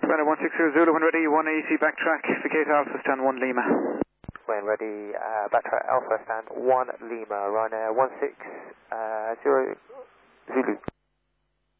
Ryanair 160 Zulu, when ready, 180, backtrack, Vicate Alpha, stand 1 Lima. When ready, backtrack Alpha, stand 1 Lima, Ryanair 160 Zulu.